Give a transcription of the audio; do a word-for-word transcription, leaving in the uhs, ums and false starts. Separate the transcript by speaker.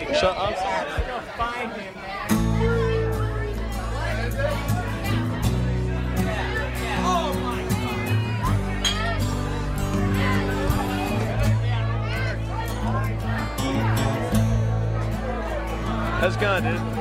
Speaker 1: Shut up.
Speaker 2: Find him, man.
Speaker 1: How's it going, dude?